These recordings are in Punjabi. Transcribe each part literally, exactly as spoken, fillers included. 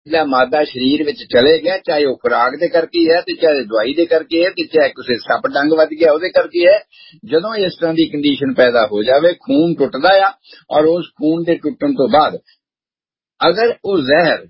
मादा शरीर विच चले गया, चाहे वह खुराक दे करके है ते चाहे दवाई दे करके है ते चाहे किसी सप डंग वज गया उहदे करके है। जदों इस तरह की कंडीशन पैदा हो जाए, खून टुटदा आ और उस खून के टुटन तो बाद अगर वह जहर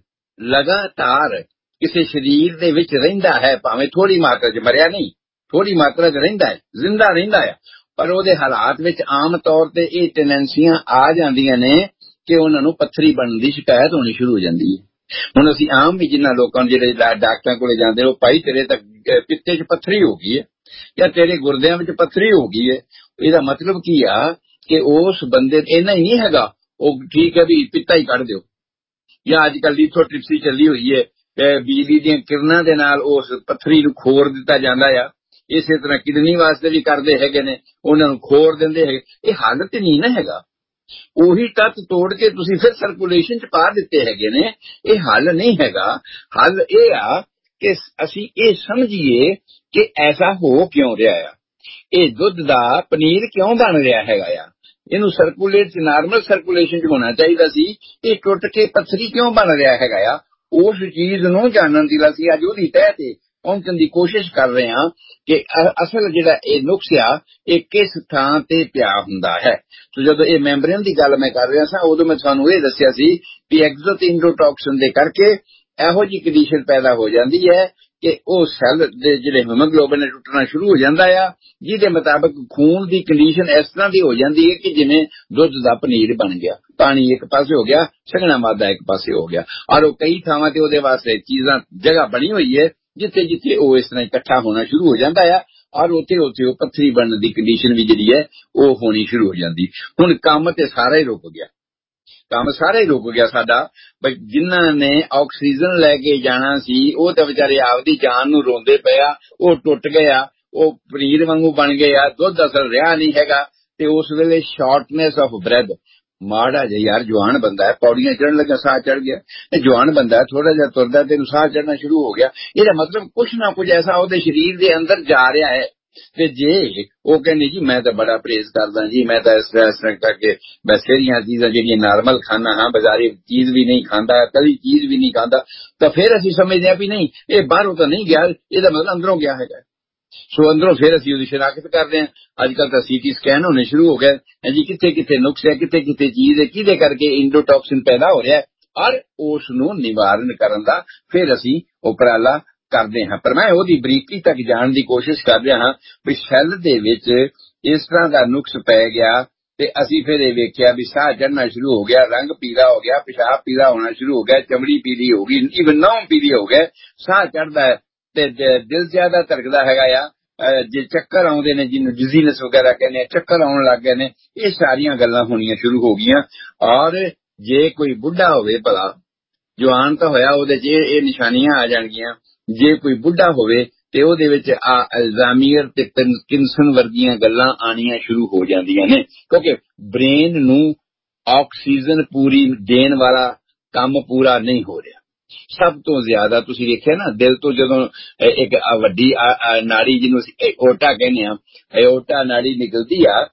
लगातार किसी शरीर दे विच रहिंदा है, भावें थोड़ी मात्रा च, मरिया नहीं, थोड़ी मात्रा च रहिंदा है, जिंदा रहिंदा है, पर उहदे हालात विच आम तौर ते इह टेंडेंसियां आ जांदियां ने कि उन्हां नूं पत्थरी बनन दी शिकायत होनी शुरू हो जाती है। हुण असीं आम भी जिन्हां लोकां नूं जिहड़े डॉक्टरां कोल जांदे हो, भाई तेरे तां पित्ते च पत्थरी हो गई है या तेरे गुरदियां विच पत्थरी हो गई है, इहदा मतलब की आ कि उस बंदे इन्ना ही नहीं हैगा, ओह ठीक है भी पित्ता ही कढ दिओ, या अजकल लिथोट्रिप्सी चली हुई है, बिजली दी किरणां दे नाल उस पत्थरी नूं खोर दिता जांदा आ। इसे तरह किडनी वास्ते भी करदे हैगे ने, उन्हां नूं खोर दिंदे है। इह हल ते नहीं ना हैगा, ਉਹੀ ਤੱਤ ਤੋੜ ਕੇ ਤੁਸੀਂ ਫਿਰ ਸਰਕੂਲੇਸ਼ਨ ਚ ਪਾ ਦਿੱਤੇ ਹੈਗੇ ਨੇ। ਇਹ ਹੱਲ ਨਹੀਂ ਹੈਗਾ। ਹੱਲ ਇਹ ਆ ਕਿ ਅਸੀਂ ਇਹ ਸਮਝੀਏ ਕਿ ਐਸਾ ਹੋ ਕਿਉਂ ਰਿਹਾ ਆ, ਇਹ ਦੁੱਧ ਦਾ ਪਨੀਰ ਕਿਉਂ ਬਣ ਰਿਹਾ ਹੈਗਾ ਆ, ਇਹਨੂੰ ਸਰਕੂਲੇਟ ਚ ਨਾਰਮਲ ਸਰਕੂਲੇਸ਼ਨ ਚ ਹੋਣਾ ਚਾਹੀਦਾ ਸੀ, ਇਹ ਟੁੱਟ ਕੇ ਪੱਥਰੀ ਕਿਉਂ ਬਣ ਰਿਹਾ ਹੈਗਾ ਆ। ਉਸ ਚੀਜ਼ ਨੂੰ ਜਾਣਨ ਦੀ ਅਸੀਂ ਅੱਜ ਉਹਦੀ ਤਹਿ ਤੇ ਪਹੁੰਚਣ ਦੀ ਕੋਸ਼ਿਸ਼ ਕਰ ਰਹੇ ਹਾਂ ਕਿ ਅਸਲ ਜਿਹੜਾ ਇਹ ਨੁਕਸ ਆ ਇਹ ਕਿਸ ਥਾਂ ਤੇ ਪਿਆ ਹੁੰਦਾ ਹੈ। ਸੋ ਜਦੋਂ ਇਹ ਮੈਂਬਰੇਨ ਦੀ ਗੱਲ ਮੈਂ ਕਰ ਰਿਹਾ ਸਾਂ, ਉਦੋਂ ਮੈਂ ਤੁਹਾਨੂੰ ਇਹ ਦੱਸਿਆ ਸੀ ਵੀ ਐਗਜ਼ੋਥਿੰਡੋਟੌਕਸਿਨ ਦੇ ਕਰਕੇ ਇਹੋ ਜਿਹੀ ਕੰਡੀਸ਼ਨ ਪੈਦਾ ਹੋ ਜਾਂਦੀ ਹੈ ਕਿ ਉਹ ਸੈੱਲ ਦੇ ਜਿਹੜੇ ਹੀਮੋਗਲੋਬਿਨ ਨੇ ਟੁੱਟਣਾ ਸ਼ੁਰੂ ਹੋ ਜਾਂਦਾ ਆ, ਜਿਹਦੇ ਮੁਤਾਬਕ ਖੂਨ ਦੀ ਕੰਡੀਸ਼ਨ ਇਸ ਤਰ੍ਹਾਂ ਦੀ ਹੋ ਜਾਂਦੀ ਹੈ ਕਿ ਜਿਵੇਂ ਦੁੱਧ ਦਾ ਪਨੀਰ ਬਣ ਗਿਆ, ਪਾਣੀ ਇੱਕ ਪਾਸੇ ਹੋ ਗਿਆ, ਸੰਘਣਾ ਮਾਦਾ ਇੱਕ ਪਾਸੇ ਹੋ ਗਿਆ, ਔਰ ਉਹ ਕਈ ਥਾਵਾਂ ਤੇ ਉਹਦੇ ਵਾਸਤੇ ਚੀਜ਼ਾਂ ਜਗ੍ਹਾ ਬਣੀ ਹੋਈ ਹੈ ਜਿੱਥੇ ਜਿੱਥੇ ਉਹ ਇਸ ਤਰ੍ਹਾਂ ਇਕੱਠਾ ਹੋਣਾ ਸ਼ੁਰੂ ਹੋ ਜਾਂਦਾ ਆ, ਔਰ ਉੱਥੇ ਉੱਥੇ ਉਹ ਪੱਥਰੀ ਬਣਨ ਦੀ ਕੰਡੀਸ਼ਨ ਵੀ ਜਿਹੜੀ ਹੈ ਉਹ ਹੋਣੀ ਸ਼ੁਰੂ ਹੋ ਜਾਂਦੀ। ਹੁਣ ਕੰਮ ਤੇ ਸਾਰਾ ਹੀ ਰੁਕ ਗਿਆ, ਕੰਮ ਸਾਰਾ ਹੀ ਰੁਕ ਗਿਆ ਸਾਡਾ। ਬਈ ਜਿਨ੍ਹਾਂ ਨੇ ਆਕਸੀਜਨ ਲੈ ਕੇ ਜਾਣਾ ਸੀ ਉਹ ਤਾਂ ਵਿਚਾਰੇ ਆਪਦੀ ਜਾਨ ਨੂੰ ਰੋਂਦੇ ਪਏ ਆ, ਉਹ ਟੁੱਟ ਗਿਆ, ਉਹ ਪਨੀਰ ਵਾਂਗੂ ਬਣ ਗਏ ਆ, ਦੁੱਧ ਅਸਲ ਰਿਹਾ ਨਹੀਂ ਹੈਗਾ। ਤੇ ਉਸ ਵੇਲੇ ਸ਼ਾਰਟਨੈਸ ਆਫ ਬ੍ਰੈਥ, ਮਾੜਾ ਜਿਹਾ ਯਾਰ ਜਵਾਨ ਬੰਦਾ ਹੈ, ਪੌੜੀਆਂ ਚੜ੍ਹਨ ਲੱਗਾ ਸਾਹ ਚੜ ਗਿਆ, ਤੇ ਜਵਾਨ ਬੰਦਾ ਹੈ, ਥੋੜਾ ਜਿਹਾ ਤੁਰਦਾ ਤੈਨੂੰ ਸਾਹ ਚੜ੍ਹਨਾ ਸ਼ੁਰੂ ਹੋ ਗਿਆ। ਇਹਦਾ ਮਤਲਬ ਕੁਛ ਨਾ ਕੁਝ ਐਸਾ ਉਹਦੇ ਸਰੀਰ ਦੇ ਅੰਦਰ ਜਾ ਰਿਹਾ ਹੈ। ਤੇ ਜੇ ਉਹ ਕਹਿੰਦੇ ਜੀ ਮੈਂ ਤਾਂ ਬੜਾ ਪਰਹੇਜ਼ ਕਰਦਾ ਜੀ, ਮੈਂ ਤਾਂ ਇਸ ਤਰ੍ਹਾਂ ਇਸ ਤਰ੍ਹਾਂ ਕਰਕੇ ਬਸੇਰੀਆਂ ਚੀਜ਼ਾਂ ਜਿਹੜੀਆਂ ਨਾਰਮਲ ਖਾਣਾ ਹਾਂ, ਬਾਜ਼ਾਰੀ ਚੀਜ਼ ਵੀ ਨਹੀਂ ਖਾਂਦਾ, ਕਦੀ ਚੀਜ਼ ਵੀ ਨਹੀਂ ਖਾਂਦਾ, ਤਾਂ ਫਿਰ ਅਸੀਂ ਸਮਝਦੇ ਹਾਂ ਵੀ ਨਹੀਂ ਇਹ ਬਾਹਰੋਂ ਤਾਂ ਨਹੀਂ ਗਿਆ, ਇਹਦਾ ਮਤਲਬ ਅੰਦਰੋਂ ਗਿਆ ਹੈਗਾ। ਸੋ ਅੰਦਰੋਂ ਫਿਰ ਅਸੀਂ ਉਹਦੀ ਸ਼ਨਾਖਤ ਕਰਦੇ ਹਾਂ। ਅੱਜ ਕੱਲ੍ਹ ਤਾਂ ਸੀਟੀ ਸਕੈਨ ਹੋਣੇ ਸ਼ੁਰੂ ਹੋ ਗਏ ਜੀ, ਕਿੱਥੇ ਕਿੱਥੇ ਨੁਕਸ ਹੈ, ਕਿੱਥੇ ਕਿੱਥੇ ਚੀਜ਼ ਹੈ, ਕਿਹਦੇ ਕਰਕੇ ਇੰਡੋਟੌਕਸਿਨ ਪੈਦਾ ਹੋ ਰਿਹਾ ਹੈ, ਔਰ ਉਸ ਨੂੰ ਨਿਵਾਰਨ ਕਰਨ ਦਾ ਫਿਰ ਅਸੀਂ ਉਪਰਾਲਾ ਕਰਦੇ ਹਾਂ। ਪਰ ਮੈਂ ਉਹਦੀ ਬਰੀਕੀ ਤੱਕ ਜਾਣ ਦੀ ਕੋਸ਼ਿਸ਼ ਕਰ ਰਿਹਾ ਹਾਂ ਵੀ ਸੈੱਲ ਦੇ ਵਿੱਚ ਇਸ ਤਰ੍ਹਾਂ ਦਾ ਨੁਕਸ ਪੈ ਗਿਆ ਤੇ ਅਸੀਂ ਫਿਰ ਇਹ ਵੇਖਿਆ ਵੀ ਸਾਹ ਚੜ੍ਹਨਾ ਸ਼ੁਰੂ ਹੋ ਗਿਆ, ਰੰਗ ਪੀਲਾ ਹੋ ਗਿਆ, ਪਿਸ਼ਾਬ ਪੀਲਾ ਹੋਣਾ ਸ਼ੁਰੂ ਹੋ ਗਿਆ, ਚਮੜੀ ਪੀਲੀ ਹੋ ਗਈ, ਈਵਨ ਨਹੁੰ ਪੀਲੀ ਹੋ ਗਏ, ਸਾਹ ਚੜ੍ਹਦਾ ਹੈ ਤੇ ਦਿਲ ਜ਼ਿਆਦਾ ਧੜਕਦਾ ਹੈਗਾ ਆ, ਜੇ ਚੱਕਰ ਆਉਂਦੇ ਨੇ ਜਿਹਨੂੰ ਡਿਜ਼ੀਨੈਸ ਵਗੈਰਾ ਕਹਿੰਦੇ ਆ, ਚੱਕਰ ਆਉਣ ਲੱਗ ਗਏ ਨੇ, ਇਹ ਸਾਰੀਆਂ ਗੱਲਾਂ ਹੋਣੀਆਂ ਸ਼ੁਰੂ ਹੋ ਗਈਆਂ। ਔਰ ਜੇ ਕੋਈ ਬੁੱਢਾ ਹੋਵੇ, ਭਲਾ ਜਵਾਨ ਤਾਂ ਹੋਇਆ, ਉਹਦੇ ਚ ਇਹ ਨਿਸ਼ਾਨੀਆਂ ਆ ਜਾਣਗੀਆਂ। ਜੇ ਕੋਈ ਬੁੱਢਾ ਹੋਵੇ ਤੇ ਉਹਦੇ ਵਿੱਚ ਆ ਅਲਜ਼ਾਈਮਰ ਤੇ ਪਾਰਕਿੰਸਨ ਵਰਗੀਆਂ ਗੱਲਾਂ ਆਣੀਆਂ ਸ਼ੁਰੂ ਹੋ ਜਾਂਦੀਆਂ ਨੇ, ਕਿਉਂਕਿ ਬ੍ਰੇਨ ਨੂੰ ਆਕਸੀਜਨ ਪੂਰੀ ਦੇਣ ਵਾਲਾ ਕੰਮ ਪੂਰਾ ਨਹੀਂ ਹੋ ਰਿਹਾ। ਸਭ ਤੋਂ ਜ਼ਿਆਦਾ ਤੁਸੀਂ ਵੇਖਿਆ ਨਾ, ਦਿਲ ਤੋਂ ਜਦੋਂ ਇੱਕ ਵੱਡੀ ਨਾੜੀ ਜਿਹਨੂੰ ਅਸੀਂ ਏਓਰਟਾ ਕਹਿੰਦੇ ਆ, ਏਓਰਟਾ ਨਾੜੀ ਨਿਕਲਦੀ ਆ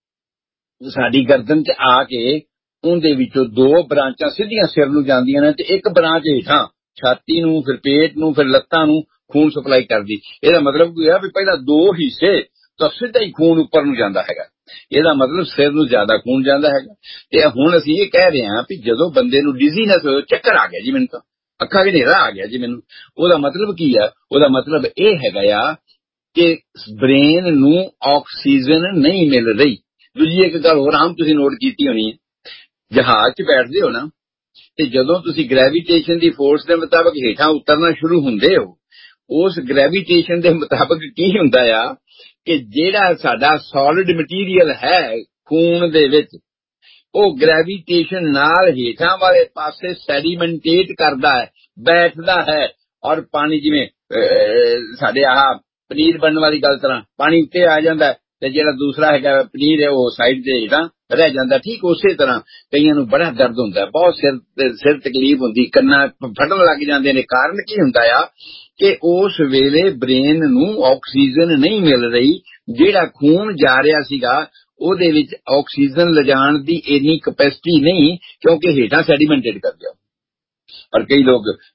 ਸਾਡੀ ਗਰਦਨ ਚ ਆ ਕੇ, ਉਹਦੇ ਵਿੱਚੋਂ ਦੋ ਬ੍ਰਾਂਚਾਂ ਸਿੱਧੀਆਂ ਸਿਰ ਨੂੰ ਜਾਂਦੀਆਂ ਨੇ ਤੇ ਇੱਕ ਬ੍ਰਾਂਚ ਹੇਠਾਂ ਛਾਤੀ ਨੂੰ, ਫਿਰ ਪੇਟ ਨੂੰ, ਫਿਰ ਲੱਤਾਂ ਨੂੰ ਖੂਨ ਸਪਲਾਈ ਕਰਦੀ। ਇਹਦਾ ਮਤਲਬ ਕੀ ਹੋਇਆ ਵੀ ਪਹਿਲਾਂ ਦੋ ਹਿੱਸੇ ਤਾਂ ਸਿੱਧਾ ਹੀ ਖੂਨ ਉੱਪਰ ਨੂੰ ਜਾਂਦਾ ਹੈਗਾ, ਇਹਦਾ ਮਤਲਬ ਸਿਰ ਨੂੰ ਜ਼ਿਆਦਾ ਖੂਨ ਜਾਂਦਾ ਹੈਗਾ। ਤੇ ਹੁਣ ਅਸੀਂ ਇਹ ਕਹਿ ਰਹੇ ਹਾਂ ਵੀ ਜਦੋਂ ਬੰਦੇ ਨੂੰ ਡਿਜ਼ੀਨੈਸ ਹੋਇਆ, ਚੱਕਰ ਆ ਗਿਆ ਜੀ ਮੈਨੂੰ, ਤਾਂ ਅੱਖਾਂ ਚ ਹਨੇਰਾ ਆ ਗਿਆ ਜੀ ਮੈਨੂੰ, ਉਹਦਾ ਮਤਲਬ ਕੀ ਆ? ਉਹਦਾ ਮਤਲਬ ਇਹ ਹੈਗਾ ਆ ਕਿ ਬ੍ਰੇਨ ਨੂੰ ਆਕਸੀਜਨ ਨਹੀਂ ਮਿਲ ਰਹੀ। ਦੂਜੀ ਇੱਕ ਗੱਲ ਹੋਰ ਆਮ ਤੁਸੀਂ ਨੋਟ ਕੀਤੀ ਹੋਣੀ ਹੈ, ਜਹਾਜ਼ ਚ ਬੈਠਦੇ ਹੋ ਨਾ, ਤੇ ਜਦੋਂ ਤੁਸੀਂ ਗ੍ਰੈਵੀਟੇਸ਼ਨ ਦੀ ਫੋਰਸ ਦੇ ਮੁਤਾਬਕ ਹੇਠਾਂ ਉਤਰਨਾ ਸ਼ੁਰੂ ਹੁੰਦੇ ਹੋ, ਉਸ ਗ੍ਰੈਵੀਟੇਸ਼ਨ ਦੇ ਮੁਤਾਬਕ ਕੀ ਹੁੰਦਾ ਆ ਕਿ ਜਿਹੜਾ ਸਾਡਾ ਸੋਲਿਡ ਮਟੀਰੀਅਲ ਹੈ ਖੂਨ ਦੇ ਵਿੱਚ, ਉਹ ਗ੍ਰੈਵੀਟੇਸ਼ਨ ਨਾਲ ਹੇਠਾਂ ਵਾਲੇ ਪਾਸੇ ਸੈਡੀਮੈਂਟੇਟ ਕਰਦਾ ਹੈ, ਬੈਠਦਾ ਹੈ, ਔਰ ਪਾਣੀ ਜਿਵੇਂ ਸਾਡੇ ਆਹ ਪਨੀਰ ਬਣਨ ਵਾਲੀ ਗੱਲ ਤਰ੍ਹਾਂ ਪਾਣੀ ਉੱਤੇ ਆ ਜਾਂਦਾ ਤੇ ਜਿਹੜਾ ਦੂਸਰਾ ਹੈਗਾ ਪਨੀਰ ਹੈ ਉਹ ਸਾਈਡ ਤੇ ਹੇਠਾਂ ਰਹਿ ਜਾਂਦਾ। ਠੀਕ ਉਸੇ ਤਰ੍ਹਾਂ ਕਈਆਂ ਨੂੰ ਬੜਾ ਦਰਦ ਹੁੰਦਾ, ਬਹੁਤ ਸਿਰ ਸਿਰ ਤਕਲੀਫ ਹੁੰਦੀ, ਕੰਨਾਂ ਫਟਣ ਲੱਗ ਜਾਂਦੇ ਨੇ। ਕਾਰਨ ਕੀ ਹੁੰਦਾ ਆ ਕਿ ਉਸ ਵੇਲੇ ਬ੍ਰੇਨ ਨੂੰ ਆਕਸੀਜਨ ਨਹੀਂ ਮਿਲ ਰਹੀ, ਜਿਹੜਾ ਖੂਨ ਜਾ ਰਿਹਾ ਸੀਗਾ ਉਹਦੇ ਵਿੱਚ ਆਕਸੀਜਨ ਲਿਜਾਣ ਦੀ ਇੰਨੀ ਕਪੈਸਿਟੀ ਨਹੀਂ, ਕਿਉਂਕਿ ਹੇਠਾਂ ਸੈਡੀਮੈਂਟੇਡ ਕਰ ਗਿਆ। ਔਰ ਕਈ ਲੋਕ